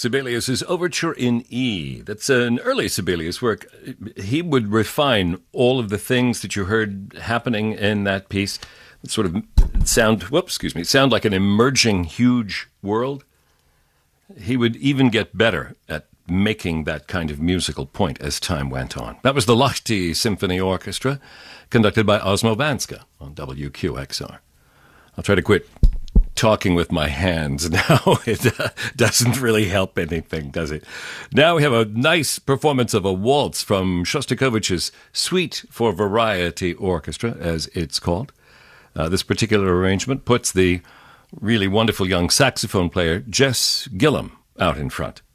Sibelius's Overture in E. That's an early Sibelius work. He would refine all of the things that you heard happening in that piece. Sort of sound like an emerging huge world. He would even get better at making that kind of musical point as time went on. That was the Lahti Symphony Orchestra, conducted by Osmo Vanska on WQXR. I'll try to quit talking with my hands now. It doesn't really help anything, does it? Now we have a nice performance of a waltz from Shostakovich's Suite for Variety Orchestra, as it's called. This particular arrangement puts the really wonderful young saxophone player Jess Gillum out in front.